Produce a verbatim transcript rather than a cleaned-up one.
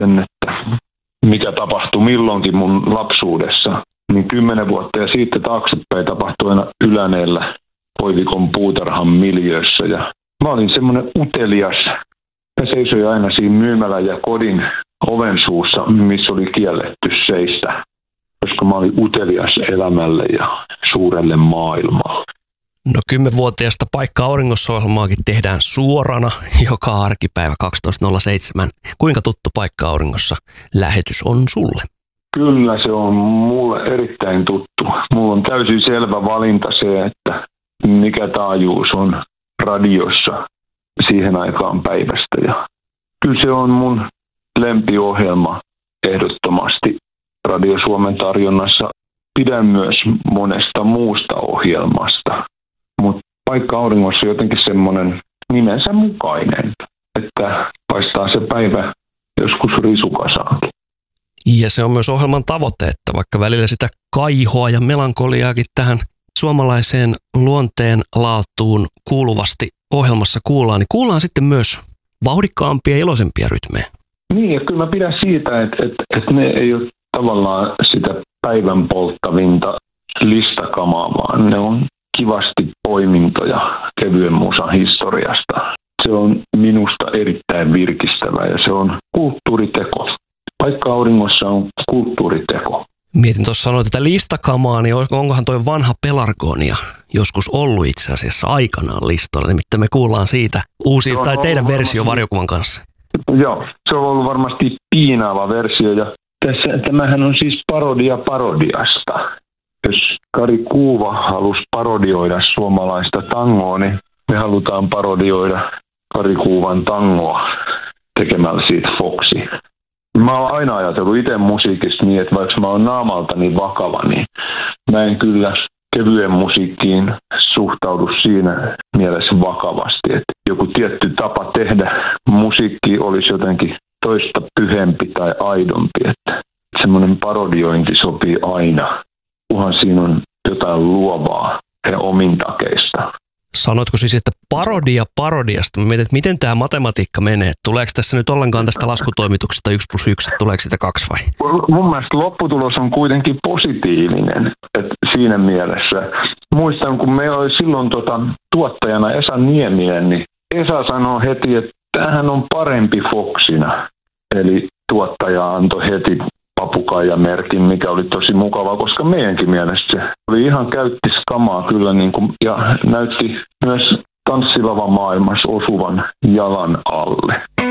sen, että mikä tapahtui milloinkin mun lapsuudessa, niin kymmenen vuotta ja siitä taaksepäin tapahtui aina Yläneellä Koivikon puutarhan miljöössä. Ja mä olin semmoinen utelias. Mä seisoin aina siinä myymälän ja kodin oven suussa, missä oli kielletty seistä, koska mä olin utelias elämälle ja suurelle maailmalle. No kymmenvuotiaasta Paikka Auringossa -ohjelmaakin tehdään suorana joka arkipäivä kaksitoista nolla seitsemän. Kuinka tuttu Paikka Auringossa lähetys on sulle? Kyllä se on mulle erittäin tuttu. Mulla on täysin selvä valinta se, että mikä taajuus on radiossa siihen aikaan päivästä. Ja kyllä se on mun lempiohjelma ehdottomasti Radio Suomen tarjonnassa. Pidän myös monesta muusta ohjelmasta, mutta Paikka Auringossa on jotenkin semmoinen nimensä mukainen, että paistaa se päivä joskus risukasaankin. Ja se on myös ohjelman tavoite, että vaikka välillä sitä kaihoa ja melankoliaakin tähän suomalaiseen luonteen laatuun kuuluvasti ohjelmassa kuullaan, niin kuullaan sitten myös vauhdikkaampia ja iloisempia rytmejä. Niin, ja kyllä mä pidän siitä, että, että, että ne ei ole tavallaan sitä päivän polttavinta listakamaa, vaan ne on kivasti poimintoja kevyen musan historiasta. Se on minusta erittäin virkistävä ja se on kulttuuriteko. Paikka Auringossa on kulttuuriteko. Mietin tuossa sanoa tätä listakamaa, niin onkohan toi vanha Pelargonia joskus ollut itse asiassa aikanaan listalla? Nimittäin me kuullaan siitä uusi, tai teidän versio Varjokuvan kanssa. Joo, se on ollut varmasti piinaava versio. Ja tässä, tämähän on siis parodia parodiasta. Jos Kari Kuuva halusi parodioida suomalaista tangoa, niin me halutaan parodioida Kari Kuuvan tangoa tekemällä siitä foksi. Mä oon aina ajatellut itse musiikista niin, että vaikka mä oon naamaltani vakava, niin mä en kyllä kevyen musiikkiin suhtaudu siinä mielessä vakavasti. Että joku tietty tapa tehdä musiikkia olisi jotenkin toista pyhempi tai aidompi. Että semmoinen parodiointi sopii aina, kunhan siinä on jotain luovaa ja omintakeista. Sanoitko siis, että parodia parodiasta? Mä mietin, että miten tämä matematiikka menee? Tuleeko tässä nyt ollenkaan tästä laskutoimituksesta yksi plus yksi, tuleeko sitä kaksi vai? Mun mielestä lopputulos on kuitenkin positiivinen, että siinä mielessä. Muistan, kun meillä oli silloin tuota, tuottajana Esa Nieminen, niin Esa sanoi heti, että tämähän on parempi foksina. Eli tuottaja antoi heti papukaijamerkin, mikä oli tosi mukava, koska meidänkin mielestä se oli ihan käyttis kamaa kyllä niin kuin, ja näytti myös tanssilavan maailmassa osuvan jalan alle.